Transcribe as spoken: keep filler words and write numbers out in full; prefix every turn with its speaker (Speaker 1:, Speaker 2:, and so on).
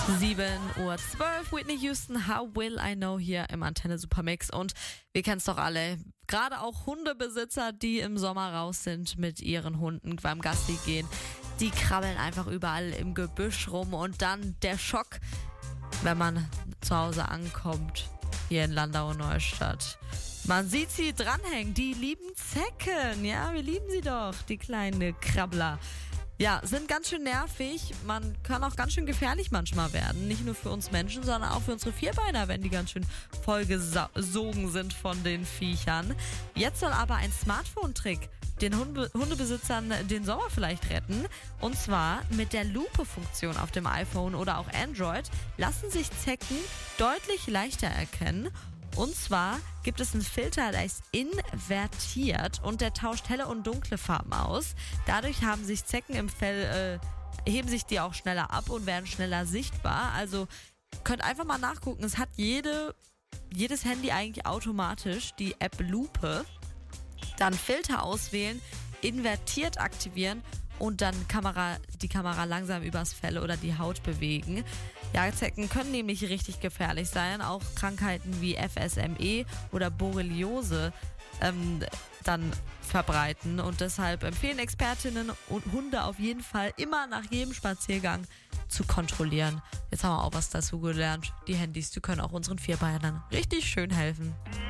Speaker 1: sieben Uhr zwölf, Whitney Houston, How Will I Know hier im Antenne Supermix. Und wir kennen es doch alle, gerade auch Hundebesitzer, die im Sommer raus sind mit ihren Hunden beim Gassi gehen. Die krabbeln einfach überall im Gebüsch rum und dann der Schock, wenn man zu Hause ankommt, hier in Landau-Neustadt. Man sieht sie dranhängen, die lieben Zecken. Ja, wir lieben sie doch, die kleinen Krabbler. Ja, sind ganz schön nervig. Man kann auch ganz schön gefährlich manchmal werden. Nicht nur für uns Menschen, sondern auch für unsere Vierbeiner, wenn die ganz schön vollgesogen sind von den Viechern. Jetzt soll aber ein Smartphone-Trick den Hunde- Hundebesitzern den Sommer vielleicht retten. Und zwar mit der Lupe-Funktion auf dem iPhone oder auch Android lassen sich Zecken deutlich leichter erkennen. Und zwar gibt es einen Filter, der ist invertiert und der tauscht helle und dunkle Farben aus. Dadurch haben sich Zecken im Fell, äh, heben sich die auch schneller ab und werden schneller sichtbar. Also könnt einfach mal nachgucken. Es hat jede, jedes Handy eigentlich automatisch die App Lupe. Dann Filter auswählen, invertiert aktivieren und dann Kamera, die Kamera langsam übers Fell oder die Haut bewegen. Ja, Zecken können nämlich richtig gefährlich sein. Auch Krankheiten wie F S M E oder Borreliose ähm, dann verbreiten. Und deshalb empfehlen Expertinnen und Hunde auf jeden Fall immer nach jedem Spaziergang zu kontrollieren. Jetzt haben wir auch was dazu gelernt. Die Handys, die können auch unseren Vierbeinern richtig schön helfen.